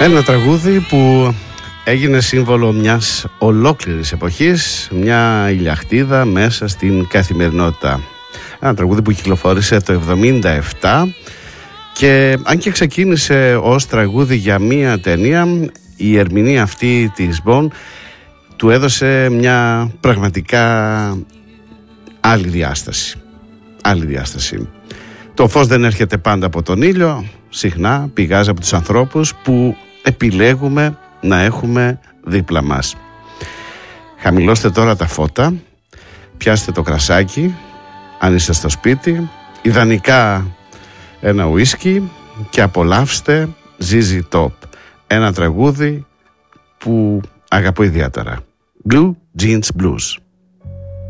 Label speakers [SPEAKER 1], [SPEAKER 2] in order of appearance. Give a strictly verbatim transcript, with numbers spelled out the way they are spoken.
[SPEAKER 1] Ένα τραγούδι που έγινε σύμβολο μιας ολόκληρης εποχής, μια ηλιαχτίδα μέσα στην καθημερινότητα. Ένα τραγούδι που κυκλοφόρησε το εβδομήντα επτά και αν και ξεκίνησε ως τραγούδι για μια ταινία, η ερμηνεία αυτή της Bon του έδωσε μια πραγματικά άλλη διάσταση. Άλλη διάσταση. Το φως δεν έρχεται πάντα από τον ήλιο, συχνά πηγάζει από τους ανθρώπους που επιλέγουμε να έχουμε δίπλα μας. Χαμηλώστε τώρα τα φώτα, πιάστε το κρασάκι, αν είστε στο σπίτι, ιδανικά ένα ουίσκι και απολαύστε ζι ζι Top, ένα τραγούδι που αγαπώ ιδιαίτερα. Blue Jeans Blues.